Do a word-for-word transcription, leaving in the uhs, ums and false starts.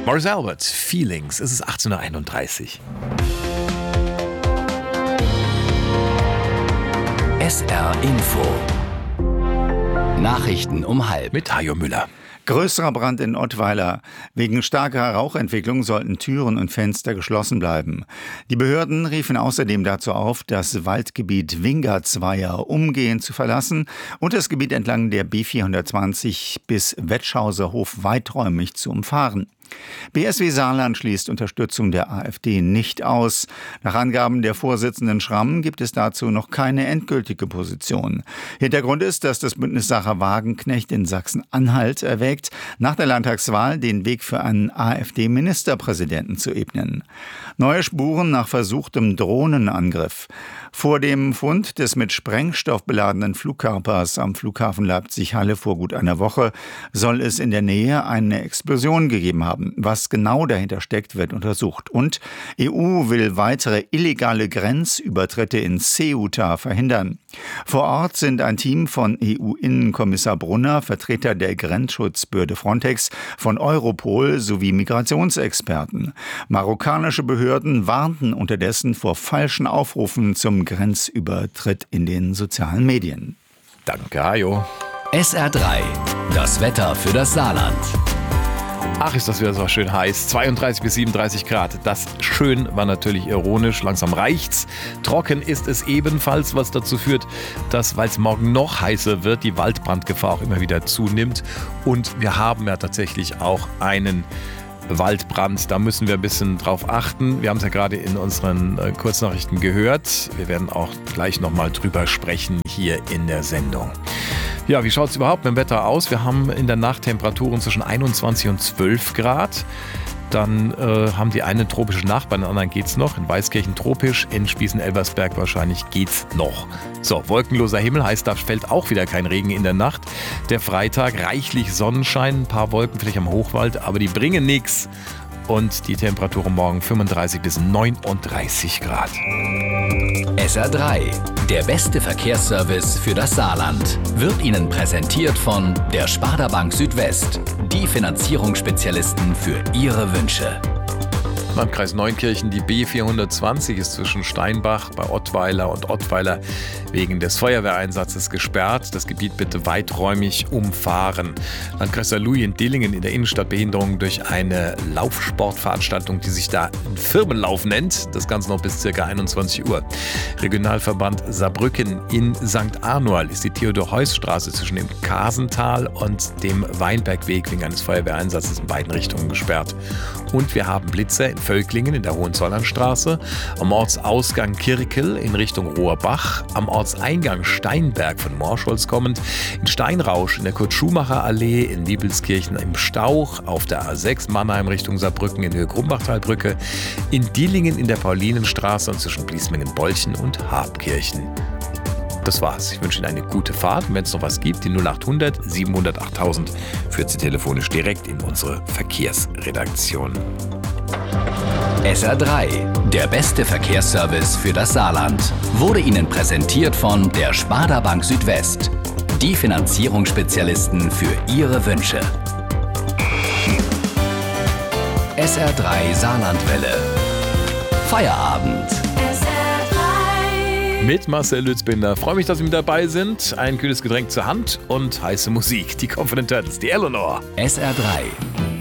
Morris Albert, Feelings. Es ist achtzehn Uhr einunddreißig. S R Info. Nachrichten um halb. Mit Hajo Müller. Größerer Brand in Ottweiler. Wegen starker Rauchentwicklung sollten Türen und Fenster geschlossen bleiben. Die Behörden riefen außerdem dazu auf, das Waldgebiet Wingertsweier umgehend zu verlassen und das Gebiet entlang der B vierhundertzwanzig bis Wetschhauser Hof weiträumig zu umfahren. B S W Saarland schließt Unterstützung der AfD nicht aus. Nach Angaben der Vorsitzenden Schramm gibt es dazu noch keine endgültige Position. Hintergrund ist, dass das Bündnis Sarah Wagenknecht in Sachsen-Anhalt erwägt, nach der Landtagswahl den Weg für einen AfD-Ministerpräsidenten zu ebnen. Neue Spuren nach versuchtem Drohnenangriff. Vor dem Fund des mit Sprengstoff beladenen Flugkörpers am Flughafen Leipzig-Halle vor gut einer Woche soll es in der Nähe eine Explosion gegeben haben. Was genau dahinter steckt, wird untersucht. Und E U will weitere illegale Grenzübertritte in Ceuta verhindern. Vor Ort sind ein Team von E U-Innenkommissar Brunner, Vertreter der Grenzschutzbehörde Frontex, von Europol sowie Migrationsexperten. Marokkanische Behörden warnten unterdessen vor falschen Aufrufen zum Grenzübertritt in den sozialen Medien. Danke, Hajo. S R drei. Das Wetter für das Saarland. Ach, ist das wieder so schön heiß. zweiunddreißig bis siebenunddreißig Grad. Das schön war natürlich ironisch. Langsam reicht's. Trocken ist es ebenfalls, was dazu führt, dass, weil es morgen noch heißer wird, die Waldbrandgefahr auch immer wieder zunimmt. Und wir haben ja tatsächlich auch einen Waldbrand. Da müssen wir ein bisschen drauf achten. Wir haben es ja gerade in unseren äh, Kurznachrichten gehört. Wir werden auch gleich nochmal drüber sprechen hier in der Sendung. Ja, wie schaut es überhaupt mit dem Wetter aus? Wir haben in der Nacht Temperaturen zwischen einundzwanzig und zwölf Grad. Dann äh, haben die einen tropische Nacht, bei den anderen geht's noch. In Weißkirchen tropisch, in Spießen-Elversberg wahrscheinlich geht's noch. So, wolkenloser Himmel heißt, da fällt auch wieder kein Regen in der Nacht. Der Freitag reichlich Sonnenschein, ein paar Wolken vielleicht am Hochwald, aber die bringen nichts. Und die Temperatur morgen fünfunddreißig bis neununddreißig Grad. S R drei. Der beste Verkehrsservice für das Saarland wird Ihnen präsentiert von der Sparda Bank Südwest. Die Finanzierungsspezialisten für Ihre Wünsche. Landkreis Neunkirchen, die B vierhundertzwanzig ist zwischen Steinbach bei Ottweiler und Ottweiler wegen des Feuerwehreinsatzes gesperrt. Das Gebiet bitte weiträumig umfahren. Landkreis Saarlouis in Dillingen in der Innenstadt Behinderung durch eine Laufsportveranstaltung, die sich da Firmenlauf nennt. Das Ganze noch bis ca. einundzwanzig Uhr. Regionalverband Saarbrücken in Sankt Arnold ist die Theodor-Heuss-Straße zwischen dem Kasental und dem Weinbergweg wegen eines Feuerwehreinsatzes in beiden Richtungen gesperrt. Und wir haben Blitzer in Völklingen in der Hohenzollernstraße, am Ortsausgang Kirkel in Richtung Rohrbach, am Ortseingang Steinberg von Morschholz kommend, in Steinrausch in der Kurt-Schumacher-Allee, in Wiebelskirchen im Stauch, auf der A sechs Mannheim Richtung Saarbrücken in Höhe Grumbachtalbrücke, in Dillingen in der Paulinenstraße und zwischen Bliesmingen-Bolchen und Habkirchen. Das war's. Ich wünsche Ihnen eine gute Fahrt. Und wenn es noch was gibt, die null acht hundert siebenhundert achttausend führt Sie telefonisch direkt in unsere Verkehrsredaktion. S R drei. Der beste Verkehrsservice für das Saarland wurde Ihnen präsentiert von der Sparda Bank Südwest. Die Finanzierungsspezialisten für Ihre Wünsche. S R drei Saarlandwelle. Feierabend. Mit Marcel Lützbinder. Freue mich, dass Sie mit dabei sind. Ein kühles Getränk zur Hand und heiße Musik. Die kommt von den Turtles, die Eleanor. S R drei.